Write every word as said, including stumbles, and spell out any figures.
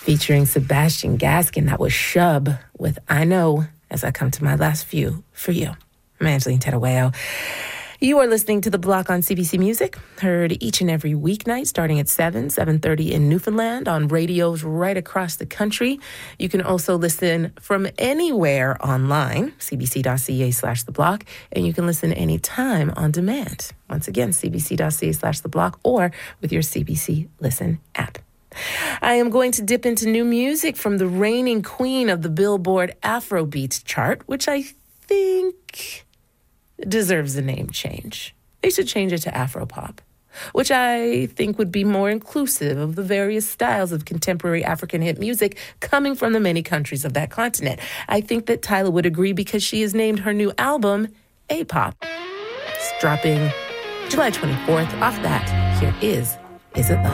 featuring Sebastian Gaskin. That was Shub with I Know as I come to my last few for you. I'm Angeline Tedaweo. You are listening to The Block on C B C Music, heard each and every weeknight starting at seven, seven thirty in Newfoundland on radios right across the country. You can also listen from anywhere online, cbc.ca slash The Block, and you can listen anytime on demand. Once again, cbc.ca slash The Block or with your C B C Listen app. I am going to dip into new music from the reigning queen of the Billboard Afrobeats chart, which I think deserves a name change. They should change it to Afropop, which I think would be more inclusive of the various styles of contemporary African hit music coming from the many countries of that continent. I think that Tyla would agree because she has named her new album A-Pop. It's dropping July twenty-fourth. Off that, here is Is It Love?